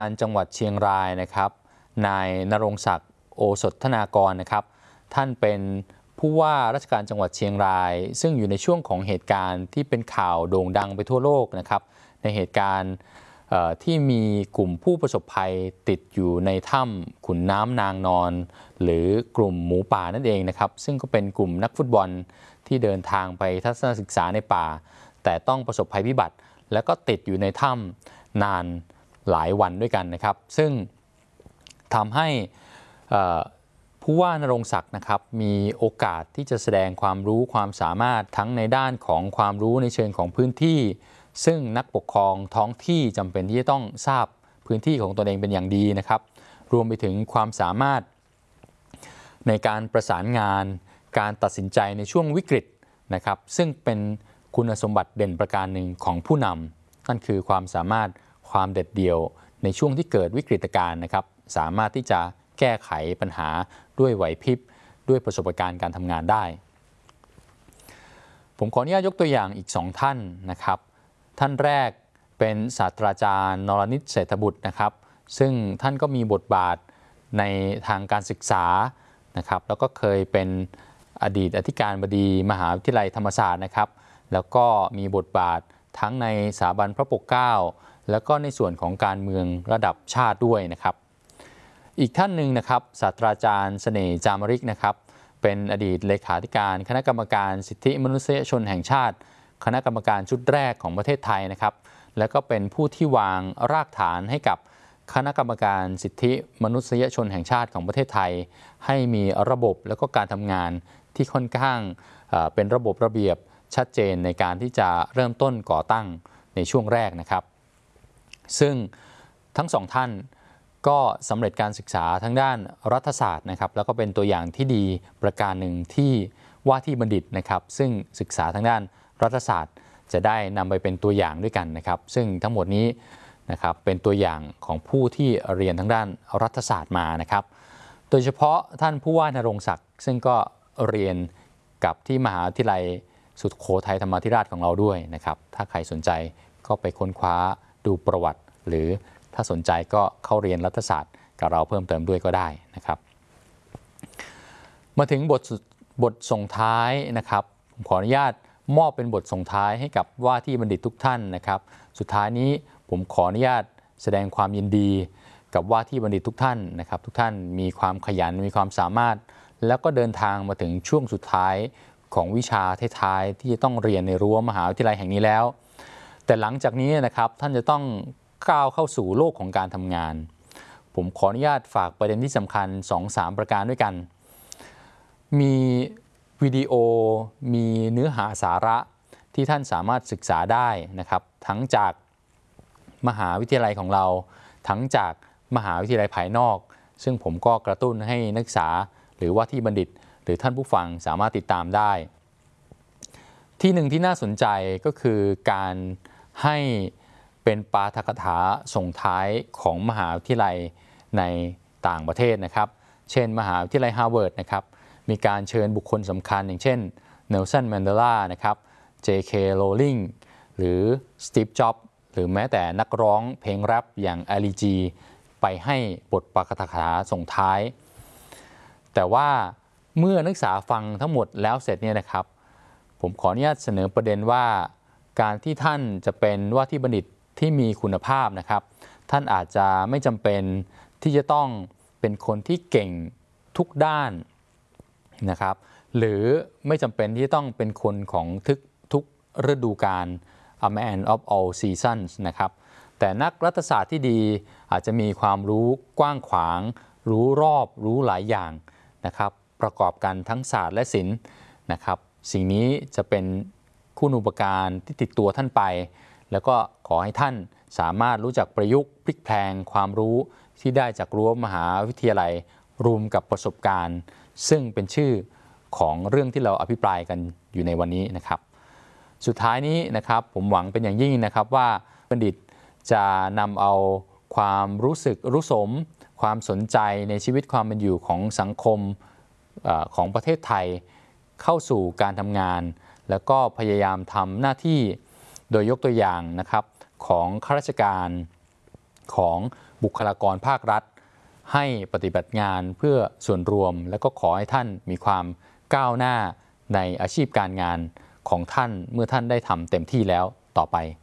การจังหวัดเชียงรายนะครับนายณรงค์ศักดิ์โอสถธนากรนะครับท่านเป็นผู้ว่าราชการจังหวัดเชียงรายซึ่งอยู่ในช่วงของเหตุการณ์ที่เป็นข่าวโด่งดังไปทั่วโลกนะครับในเหตุการณ์ที่มีกลุ่มผู้ประสบภัยติดอยู่ในถ้ำขุนน้ำนางนอนหรือกลุ่มหมูป่านั่นเองนะครับซึ่งก็เป็นกลุ่มนักฟุตบอลที่เดินทางไปทัศนศึกษาในป่าแต่ต้องประสบภัยพิบัติแล้วก็ติดอยู่ในถ้ำนานหลายวันด้วยกันนะครับซึ่งทำให้ผู้ว่าณรงค์ศักดิ์นะครับมีโอกาสที่จะแสดงความรู้ความสามารถทั้งในด้านของความรู้ในเชิงของพื้นที่ซึ่งนักปกครองท้องที่จำเป็นที่จะต้องทราบพื้นที่ของตนเองเป็นอย่างดีนะครับรวมไปถึงความสามารถในการประสานงานการตัดสินใจในช่วงวิกฤตนะครับซึ่งเป็นคุณสมบัติเด่นประการหนึ่งของผู้นำนั่นคือความสามารถความเด็ดเดี่ยวในช่วงที่เกิดวิกฤตการณ์นะครับสามารถที่จะแก้ไขปัญหาด้วยไหวพริบด้วยประสบการณ์การทำงานได้ผมขออนุญาตยกตัวอย่างอีก2ท่านนะครับท่านแรกเป็นศาสตราจารย์นรนิตเศรษฐบุตรนะครับซึ่งท่านก็มีบทบาทในทางการศึกษานะครับแล้วก็เคยเป็นอดีตอธิการบดีมหาวิทยาลัยธรรมศาสตร์นะครับแล้วก็มีบทบาททั้งในสถาบันพระปกเกล้าแล้วก็ในส่วนของการเมืองระดับชาติด้วยนะครับอีกท่านหนึ่งนะครับศาสตราจารย์เสน่ห์จามริกนะครับเป็นอดีตเลขาธิการคณะกรรมการสิทธิมนุษยชนแห่งชาติคณะกรรมการชุดแรกของประเทศไทยนะครับแล้วก็เป็นผู้ที่วางรากฐานให้กับคณะกรรมการสิทธิมนุษยชนแห่งชาติของประเทศไทยให้มีระบบและก็การทำงานที่ค่อนข้างเป็นระบบระเบียบชัดเจนในการที่จะเริ่มต้นก่อตั้งในช่วงแรกนะครับซึ่งทั้งสองท่านก็สำเร็จการศึกษาทางด้านรัฐศาสตร์นะครับแล้วก็เป็นตัวอย่างที่ดีประการหนึ่งที่ว่าที่บัณฑิตนะครับซึ่งศึกษาทางด้านรัฐศาสตร์จะได้นำไปเป็นตัวอย่างด้วยกันนะครับซึ่งทั้งหมดนี้นะครับเป็นตัวอย่างของผู้ที่เรียนทางด้านรัฐศาสตร์มานะครับโดยเฉพาะท่านผู้ว่าณรงค์ศักดิ์ซึ่งก็เรียนกับที่มหาวิทยาลัยสุโขทัยธรรมาธิราชของเราด้วยนะครับถ้าใครสนใจก็ไปค้นคว้าดูประวัติหรือถ้าสนใจก็เข้าเรียนรัฐศาสตร์กับเราเพิ่มเติมด้วยก็ได้นะครับมาถึงบทส่งท้ายนะครับผมขออนุญาตมอบเป็นบทส่งท้ายให้กับว่าที่บัณฑิตทุกท่านนะครับสุดท้ายนี้ผมขออนุญาตแสดงความยินดีกับว่าที่บัณฑิตทุกท่านนะครับทุกท่านมีความขยันมีความสามารถแล้วก็เดินทางมาถึงช่วงสุดท้ายของวิชาท้ายๆที่จะต้องเรียนในรั้วมหาวิทยาลัยแห่งนี้แล้วแต่หลังจากนี้นะครับท่านจะต้องก้าวเข้าสู่โลกของการทำงานผมขออนุญาตฝากประเด็นที่สำคัญ 2-3 ประการด้วยกันมีวิดีโอมีเนื้อหาสาระที่ท่านสามารถศึกษาได้นะครับทั้งจากมหาวิทยาลัยของเราทั้งจากมหาวิทยาลัยภายนอกซึ่งผมก็กระตุ้นให้นักศึกษาหรือว่าที่บัณฑิตหรือท่านผู้ฟังสามารถติดตามได้ที่หนึ่งที่น่าสนใจก็คือการให้เป็นปาฐกถาส่งท้ายของมหาวิทยาลัยในต่างประเทศนะครับเช่นมหาวิทยาลัยฮาร์วาร์ดนะครับมีการเชิญบุคคลสำคัญอย่างเช่นเนลสันแมนเดลานะครับ J.K. Rowling หรือสตีฟ จ็อบส์หรือแม้แต่นักร้องเพลงแรปอย่างอาลีจีไปให้บทปาฐกถาส่งท้ายแต่ว่าเมื่อนักศึกษาฟังทั้งหมดแล้วเสร็จเนี่ยนะครับผมขออนุญาตเสนอประเด็นว่าการที่ท่านจะเป็นว่าที่บัณฑิตที่มีคุณภาพนะครับท่านอาจจะไม่จำเป็นที่จะต้องเป็นคนที่เก่งทุกด้านนะครับหรือไม่จำเป็นที่จะต้องเป็นคนของทุกฤดูกาล A man of all seasons นะครับแต่นักรัฐศาสตร์ที่ดีอาจจะมีความรู้กว้างขวางรู้รอบรู้หลายอย่างนะครับประกอบกันทั้งศาสตร์และศิลป์นะครับสิ่งนี้จะเป็นคุณูปการที่ติดตัวท่านไปแล้วก็ขอให้ท่านสามารถรู้จักประยุกต์พลิกแพลงความรู้ที่ได้จากรั้วมหาวิทยาลัยรวมกับประสบการณ์ซึ่งเป็นชื่อของเรื่องที่เราอภิปรายกันอยู่ในวันนี้นะครับสุดท้ายนี้นะครับผมหวังเป็นอย่างยิ่งนะครับว่าบัณฑิตจะนำเอาความรู้สึกรู้สมความสนใจในชีวิตความเป็นอยู่ของสังคมของประเทศไทยเข้าสู่การทำงานแล้วก็พยายามทำหน้าที่โดยยกตัวอย่างนะครับของข้าราชการของบุคลากรภาครัฐให้ปฏิบัติงานเพื่อส่วนรวมและก็ขอให้ท่านมีความก้าวหน้าในอาชีพการงานของท่านเมื่อท่านได้ทำเต็มที่แล้วต่อไป